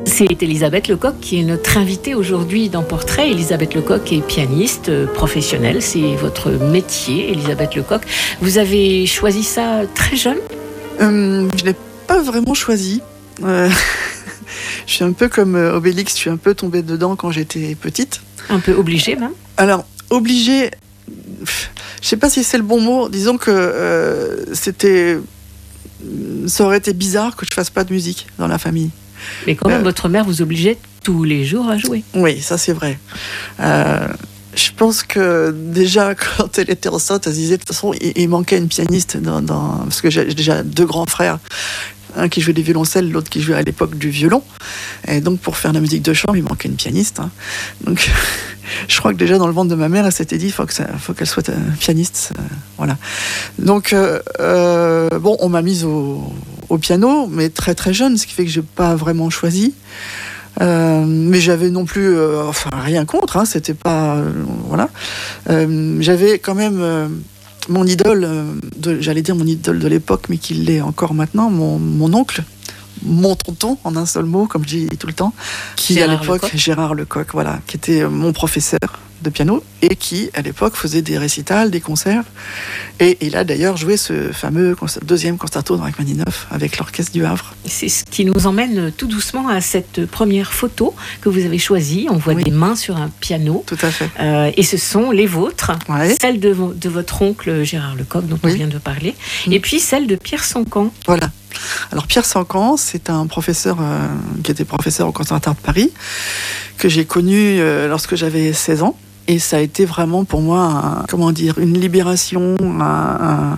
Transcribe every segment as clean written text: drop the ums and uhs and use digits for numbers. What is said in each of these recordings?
C'est Elisabeth Lecoq qui est notre invitée aujourd'hui dans Portrait. Elisabeth Lecoq est pianiste professionnelle, c'est votre métier, Elisabeth Lecoq. Vous avez choisi ça très jeune ? Je ne l'ai pas vraiment choisi. Je suis un peu comme Obélix, je suis un peu tombée dedans quand j'étais petite. Un peu obligée même ? Alors, obligée, je ne sais pas si c'est le bon mot. Disons que ça aurait été bizarre que je ne fasse pas de musique dans la famille. Mais quand même, votre mère vous obligeait tous les jours à jouer. Oui, ça c'est vrai. Je pense que déjà, quand elle était enceinte, elle se disait de toute façon, il manquait une pianiste parce que j'ai déjà 2 grands frères. Un qui jouait des violoncelles, l'autre qui jouait à l'époque du violon. Et donc, pour faire la musique de chambre, il manquait une pianiste. Donc, je crois que déjà dans le ventre de ma mère, elle s'était dit, faut qu'elle soit pianiste. Voilà. Donc, on m'a mise au piano, mais très très jeune, ce qui fait que j'ai pas vraiment choisi. Mais j'avais non plus, rien contre. C'était pas, voilà. J'avais quand même. Mon idole, j'allais dire mon idole de l'époque, mais qui l'est encore maintenant, mon oncle, mon tonton, en un seul mot, comme je dis tout le temps, qui à l'époque, Gérard Lecoq, voilà, qui était mon professeur de piano et qui, à l'époque, faisait des récitals, des concerts. Et il a d'ailleurs joué ce fameux 2e concerto dans Rachmaninoff avec l'orchestre du Havre. C'est ce qui nous emmène tout doucement à cette première photo que vous avez choisie. On voit des mains sur un piano. Tout à fait. Et ce sont les vôtres, ouais. Celles de votre oncle Gérard Lecoq, dont on vient de parler, et puis celle de Pierre Sancan. Voilà. Alors Pierre Sancan, c'est un professeur qui était professeur au Conservatoire de Paris, que j'ai connu lorsque j'avais 16 ans. Et ça a été vraiment pour moi, une libération, un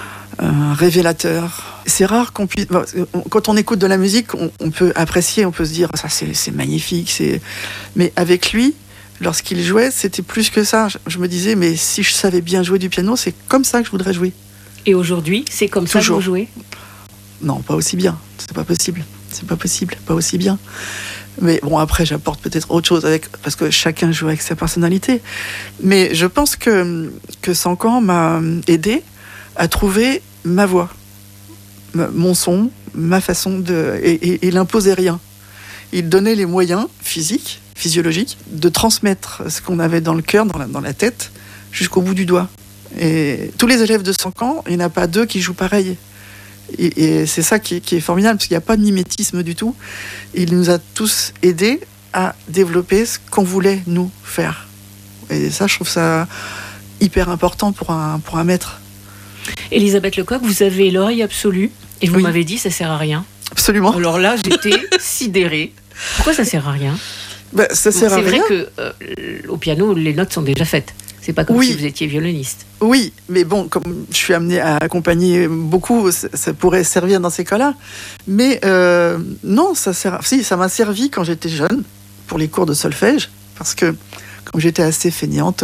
révélateur. C'est rare qu'on puisse... Quand on écoute de la musique, on peut apprécier, on peut se dire, ça c'est magnifique. Mais avec lui, lorsqu'il jouait, c'était plus que ça. Je me disais, mais si je savais bien jouer du piano, c'est comme ça que je voudrais jouer. Et aujourd'hui, c'est comme ça que vous jouez ? Non, pas aussi bien. C'est pas possible, pas aussi bien. Mais bon, après, j'apporte peut-être autre chose parce que chacun joue avec sa personnalité. Mais je pense que Sancan m'a aidé à trouver ma voix, mon son, ma façon de... Et il imposait rien. Il donnait les moyens physiques, physiologiques, de transmettre ce qu'on avait dans le cœur, dans la tête, jusqu'au bout du doigt. Et tous les élèves de Sancan, il n'y en a pas 2 qui jouent pareil. Et c'est ça qui est formidable, parce qu'il n'y a pas de mimétisme du tout. Il nous a tous aidés à développer ce qu'on voulait nous faire. Et ça, je trouve ça hyper important pour un maître. Elisabeth Lecoq, vous avez l'oreille absolue, et vous m'avez dit ça sert à rien. Absolument. Alors là, j'étais sidérée. Pourquoi ça sert à rien ? Ça sert à rien. C'est vrai qu'au piano, les notes sont déjà faites. C'est pas comme si vous étiez violoniste. Oui, mais bon, comme je suis amenée à accompagner beaucoup, ça pourrait servir dans ces cas-là. Mais non, ça m'a servi quand j'étais jeune, pour les cours de solfège, parce que comme j'étais assez feignante,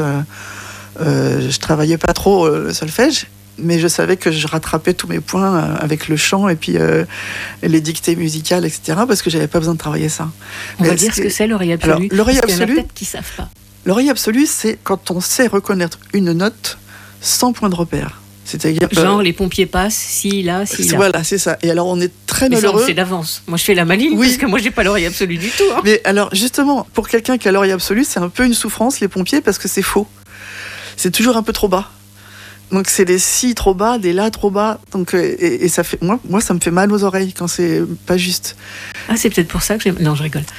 je travaillais pas trop le solfège, mais je savais que je rattrapais tous mes points avec le chant et puis les dictées musicales, etc., parce que j'avais pas besoin de travailler ça. On va dire ce que c'est l'oreille absolue. Alors, l'oreille absolue, il y en a peut-être qui savent pas. L'oreille absolue, c'est quand on sait reconnaître une note sans point de repère. C'est-à-dire, genre les pompiers passent, si, là. Voilà, c'est ça. Et alors on est très malheureux. Mais ça, on le sait d'avance. Moi, je fais la maline, parce que moi, j'ai pas l'oreille absolue du tout. Mais alors, justement, pour quelqu'un qui a l'oreille absolue, c'est un peu une souffrance, les pompiers, parce que c'est faux. C'est toujours un peu trop bas. Donc c'est des si trop bas, des la trop bas. Donc et ça fait moi ça me fait mal aux oreilles quand c'est pas juste. Ah, c'est peut-être pour ça que non, je rigole.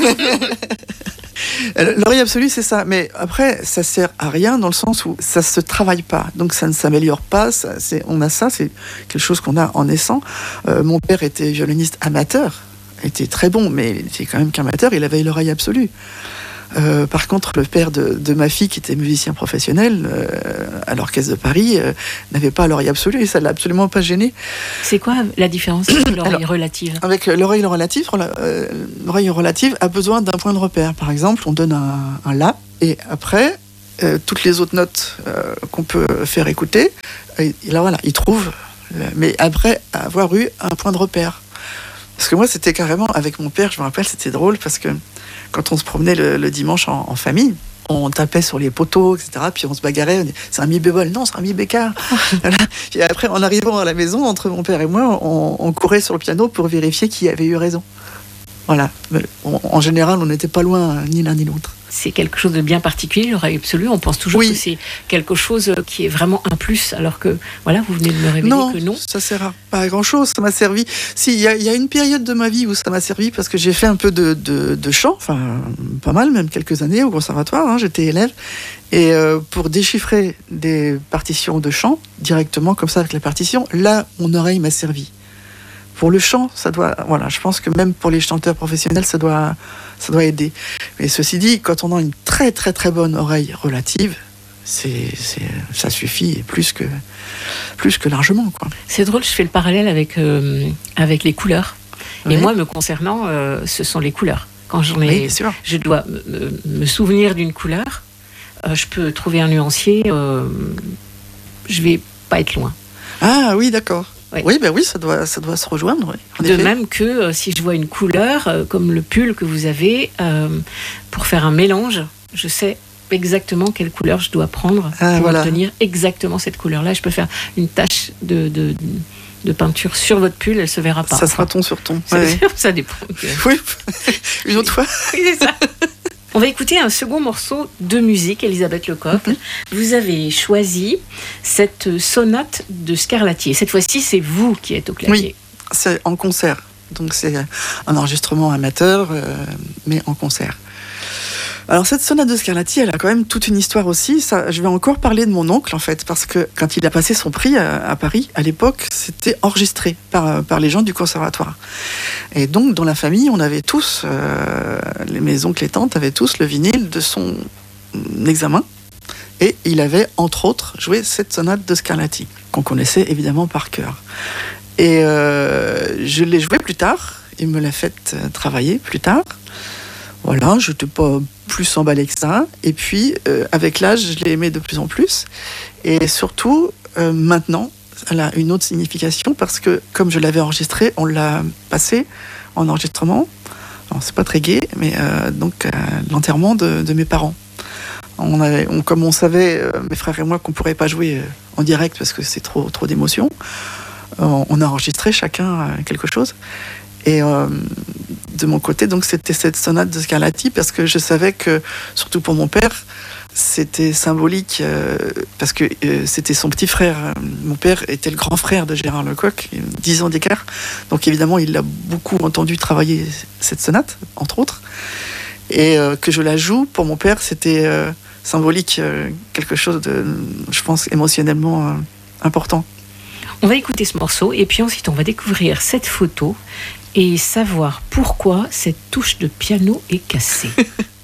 L'oreille absolue, c'est ça. Mais après, ça sert à rien dans le sens où ça se travaille pas. Donc ça ne s'améliore pas. C'est quelque chose qu'on a en naissant. Mon père était violoniste amateur, était très bon, mais il était quand même qu'amateur. Il avait l'oreille absolue. Par contre, le père de ma fille, qui était musicien professionnel à l'Orchestre de Paris, n'avait pas l'oreille absolue et ça ne l'a absolument pas gêné. C'est quoi la différence avec l'oreille relative ? Avec l'oreille relative a besoin d'un point de repère. Par exemple, on donne un La et après, toutes les autres notes qu'on peut faire écouter, et là, voilà, il trouve, mais après avoir eu un point de repère. Parce que moi, c'était carrément, avec mon père, je me rappelle, c'était drôle parce que quand on se promenait le dimanche en famille, on tapait sur les poteaux, etc. Puis on se bagarrait, on dit, c'est un mi bémol, non, c'est un mi bécard. Voilà. Puis après, en arrivant à la maison, entre mon père et moi, on courait sur le piano pour vérifier qui avait eu raison. Voilà. Mais en général, on n'était pas loin ni l'un ni l'autre. C'est quelque chose de bien particulier, l'oreille absolue. On pense toujours que c'est quelque chose qui est vraiment un plus, alors que, voilà, vous venez de me révéler que non. Ça sert pas à grand-chose. Ça m'a servi. Si, il y a une période de ma vie où ça m'a servi parce que j'ai fait un peu de chant, enfin, pas mal, même quelques années au conservatoire, hein, j'étais élève. Et pour déchiffrer des partitions de chant, directement, comme ça, avec la partition, là, mon oreille m'a servi. Pour le chant, ça doit, voilà, je pense que même pour les chanteurs professionnels, ça doit aider. Mais ceci dit, quand on a une très très très bonne oreille relative, ça suffit plus que largement, quoi. C'est drôle, je fais le parallèle avec les couleurs. Oui. Et moi, me concernant, ce sont les couleurs. Quand je dois me souvenir d'une couleur, je peux trouver un nuancier, je vais pas être loin. Ah oui, d'accord. Oui, oui, ça doit se rejoindre. Oui, de même que si je vois une couleur, comme le pull que vous avez, pour faire un mélange, je sais exactement quelle couleur je dois prendre pour obtenir exactement cette couleur-là. Je peux faire une tache de peinture sur votre pull, elle ne se verra pas. Ça sera ton sur ton. Ça dépend. Oui, une autre fois. Oui, c'est ça. On va écouter un second morceau de musique, Elisabeth Lecoq. Vous avez choisi cette sonate de Scarlatti. Cette fois-ci, c'est vous qui êtes au clavier. Oui, c'est en concert. Donc c'est un enregistrement amateur, mais en concert. Alors cette sonate de Scarlatti, elle a quand même toute une histoire aussi. Ça, je vais encore parler de mon oncle en fait, parce que quand il a passé son prix à Paris, à l'époque, c'était enregistré par les gens du conservatoire. Et donc dans la famille, on avait tous, mes oncles et tantes avaient tous le vinyle de son examen. Et il avait entre autres joué cette sonate de Scarlatti, qu'on connaissait évidemment par cœur. Et je l'ai joué plus tard. Il me l'a fait travailler plus tard. Voilà, je n'étais pas plus emballé que ça. Et puis, avec l'âge, je l'ai aimé de plus en plus. Et surtout, maintenant, elle a une autre signification parce que, comme je l'avais enregistré, on l'a passé en enregistrement. Alors, c'est pas très gai, mais donc l'enterrement de mes parents. Comme on savait, mes frères et moi, qu'on ne pourrait pas jouer en direct parce que c'est trop d'émotions, on a enregistré chacun quelque chose. Et de mon côté, donc, c'était cette sonate de Scarlatti parce que je savais que, surtout pour mon père, c'était symbolique parce que c'était son petit frère. Mon père était le grand frère de Gérard Lecoq, 10 ans d'écart. Donc évidemment, il a beaucoup entendu travailler cette sonate, entre autres. Et que je la joue, pour mon père, c'était symbolique, quelque chose de, je pense, émotionnellement important. On va écouter ce morceau et puis ensuite on va découvrir cette photo et savoir pourquoi cette touche de piano est cassée.